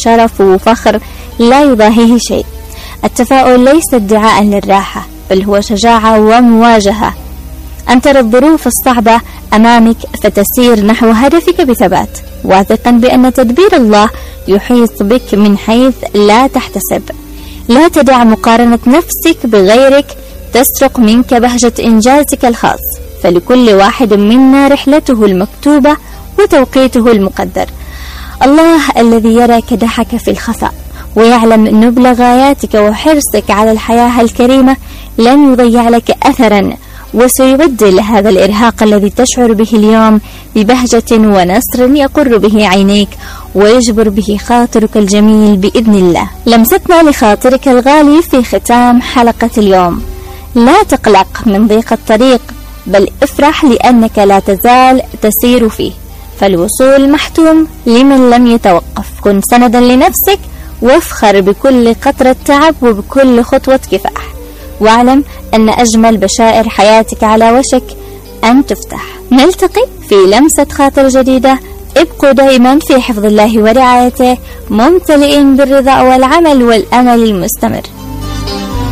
شرف وفخر لا يضاهيه شيء. التفاؤل ليس ادعاء للراحة، بل هو شجاعة ومواجهة. أن ترى الظروف الصعبة أمامك فتسير نحو هدفك بثبات، واثقا بأن تدبير الله يحيط بك من حيث لا تحتسب. لا تدع مقارنة نفسك بغيرك تسرق منك بهجة إنجازك الخاص، فلكل واحد منا رحلته المكتوبة وتوقيته المقدر. الله الذي يرى كدحك في الخفاء ويعلم نبل غاياتك وحرصك على الحياة الكريمة لن يضيع لك أثرا، وسيبدل هذا الإرهاق الذي تشعر به اليوم ببهجة ونصر يقر به عينيك ويجبر به خاطرك الجميل بإذن الله. لمستنا لخاطرك الغالي في ختام حلقة اليوم: لا تقلق من ضيق الطريق، بل افرح لأنك لا تزال تسير فيه، فالوصول محتوم لمن لم يتوقف. كن سندا لنفسك وافخر بكل قطرة تعب وبكل خطوة كفاح، واعلم أن أجمل بشائر حياتك على وشك أن تفتح. نلتقي في لمسة خاطر جديدة. ابقوا دائما في حفظ الله ورعايته، ممتلئين بالرضا والعمل والأمل المستمر.